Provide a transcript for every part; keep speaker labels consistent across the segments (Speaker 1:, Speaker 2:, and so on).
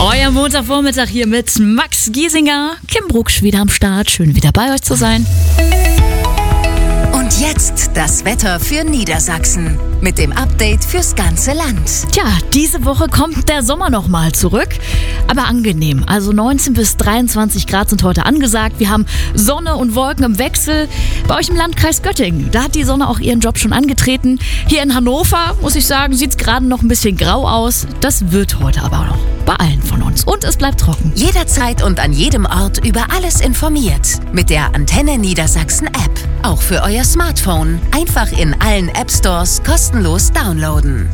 Speaker 1: Euer Montagvormittag hier mit Max Giesinger, Kim Brucksch wieder am Start. Schön wieder bei euch zu sein.
Speaker 2: Und jetzt das Wetter für Niedersachsen mit dem Update fürs ganze Land.
Speaker 1: Tja, diese Woche kommt der Sommer nochmal zurück, aber angenehm. Also 19 bis 23 Grad sind heute angesagt. Wir haben Sonne und Wolken im Wechsel. Bei euch im Landkreis Göttingen, da hat die Sonne auch ihren Job schon angetreten. Hier in Hannover, muss ich sagen, sieht es gerade noch ein bisschen grau aus. Das wird heute aber auch noch bei allen von uns. Und es bleibt trocken.
Speaker 2: Jederzeit und an jedem Ort über alles informiert. Mit der Antenne Niedersachsen App. Auch für euer Smartphone. Einfach in allen App Stores kostenlos downloaden.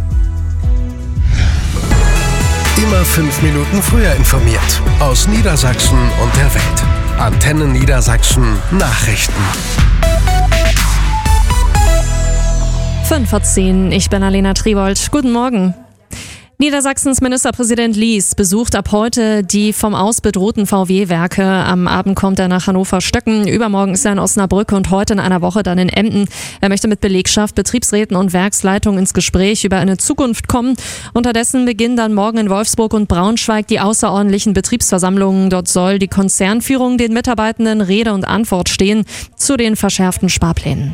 Speaker 3: Immer 5 Minuten früher informiert. Aus Niedersachsen und der Welt. Antenne Niedersachsen Nachrichten.
Speaker 4: 5:10, ich bin Alena Tribold. Guten Morgen. Niedersachsens Ministerpräsident Lies besucht ab heute die vom Aus bedrohten VW-Werke. Am Abend kommt er nach Hannover-Stöcken. Übermorgen ist er in Osnabrück und heute in einer Woche dann in Emden. Er möchte mit Belegschaft, Betriebsräten und Werksleitung ins Gespräch über eine Zukunft kommen. Unterdessen beginnen dann morgen in Wolfsburg und Braunschweig die außerordentlichen Betriebsversammlungen. Dort soll die Konzernführung den Mitarbeitenden Rede und Antwort stehen zu den verschärften Sparplänen.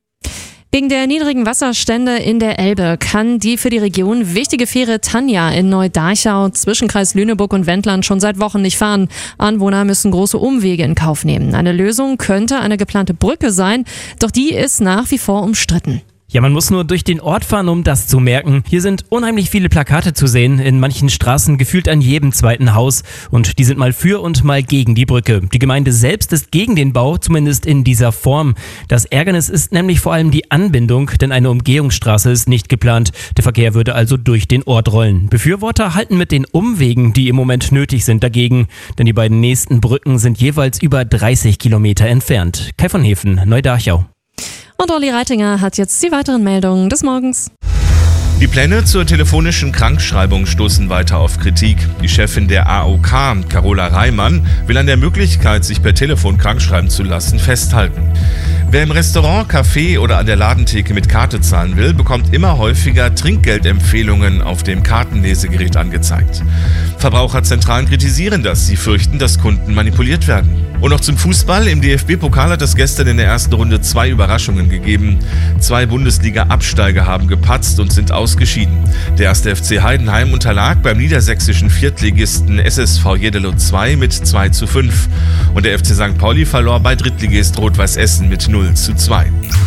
Speaker 4: Wegen der niedrigen Wasserstände in der Elbe kann die für die Region wichtige Fähre Tanja in Neu-Darchau zwischen Kreis Lüneburg und Wendland schon seit Wochen nicht fahren. Anwohner müssen große Umwege in Kauf nehmen. Eine Lösung könnte eine geplante Brücke sein, doch die ist nach wie vor umstritten.
Speaker 5: Ja, man muss nur durch den Ort fahren, um das zu merken. Hier sind unheimlich viele Plakate zu sehen, in manchen Straßen gefühlt an jedem zweiten Haus. Und die sind mal für und mal gegen die Brücke. Die Gemeinde selbst ist gegen den Bau, zumindest in dieser Form. Das Ärgernis ist nämlich vor allem die Anbindung, denn eine Umgehungsstraße ist nicht geplant. Der Verkehr würde also durch den Ort rollen. Befürworter halten mit den Umwegen, die im Moment nötig sind, dagegen. Denn die beiden nächsten Brücken sind jeweils über 30 Kilometer entfernt. Kai von Hefen, Neu-Darchau.
Speaker 4: Und Olli Reitinger hat jetzt die weiteren Meldungen des Morgens.
Speaker 6: Die Pläne zur telefonischen Krankschreibung stoßen weiter auf Kritik. Die Chefin der AOK, Carola Reimann, will an der Möglichkeit, sich per Telefon krankschreiben zu lassen, festhalten. Wer im Restaurant, Café oder an der Ladentheke mit Karte zahlen will, bekommt immer häufiger Trinkgeldempfehlungen auf dem Kartenlesegerät angezeigt. Verbraucherzentralen kritisieren das. Sie fürchten, dass Kunden manipuliert werden. Und noch zum Fußball. Im DFB-Pokal hat es gestern in der ersten Runde 2 Überraschungen gegeben. 2 Bundesliga-Absteiger haben gepatzt und sind ausgeschieden. Der 1. FC Heidenheim unterlag beim niedersächsischen Viertligisten SSV Jeddelo 2 mit 2:5. Und der FC St. Pauli verlor bei Drittligist Rot-Weiß Essen mit 0:2.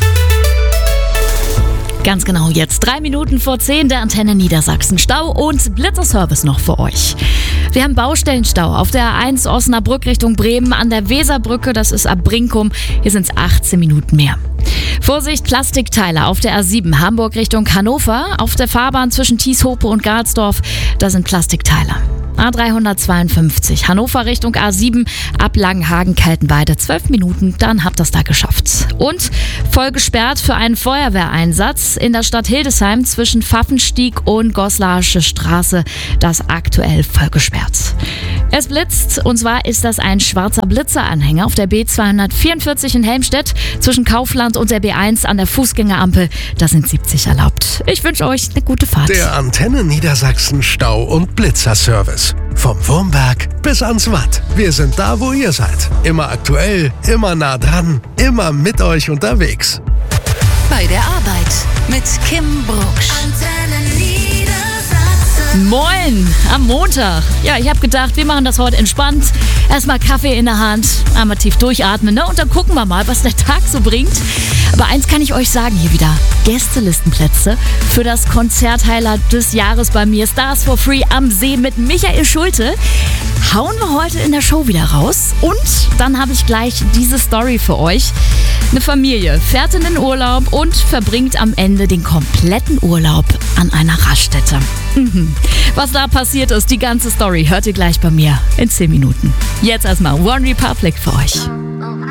Speaker 1: Ganz genau jetzt 3 Minuten vor 10 der Antenne Niedersachsen. Stau und Blitzerservice noch für euch. Wir haben Baustellenstau auf der A1 Osnabrück Richtung Bremen an der Weserbrücke. Das ist ab Brinkum. Hier sind es 18 Minuten mehr. Vorsicht, Plastikteile auf der A7 Hamburg Richtung Hannover. Auf der Fahrbahn zwischen Tieshope und Garzdorf, da sind Plastikteile. A352 Hannover Richtung A7 ab Langenhagen-Kaltenweide 12 Minuten, dann habt ihr es da geschafft. Und voll gesperrt für einen Feuerwehreinsatz in der Stadt Hildesheim zwischen Pfaffenstieg und Goslarsche Straße, das aktuell voll gesperrt. Es blitzt, und zwar ist das ein schwarzer Blitzeranhänger auf der B244 in Helmstedt zwischen Kaufland und der B1 an der Fußgängerampel. Da sind 70 erlaubt. Ich wünsche euch eine gute Fahrt.
Speaker 3: Der Antenne Niedersachsen Stau- und Blitzerservice. Vom Wurmberg bis ans Watt. Wir sind da, wo ihr seid. Immer aktuell, immer nah dran, immer mit euch unterwegs.
Speaker 2: Bei der Arbeit mit Kim Brucksch. Antenne Niedersachsen.
Speaker 1: Moin, am Montag. Ja, ich habe gedacht, wir machen das heute entspannt. Erstmal Kaffee in der Hand, einmal tief durchatmen, ne? Und dann gucken wir mal, was der Tag so bringt. Aber eins kann ich euch sagen hier wieder. Gästelistenplätze für das Konzerthighlight des Jahres bei mir. Stars for Free am See mit Michael Schulte. Hauen wir heute in der Show wieder raus. Und dann habe ich gleich diese Story für euch. Eine Familie fährt in den Urlaub und verbringt am Ende den kompletten Urlaub an einer Raststätte. Was da passiert ist, die ganze Story hört ihr gleich bei mir in 10 Minuten. Jetzt erstmal One Republic für euch.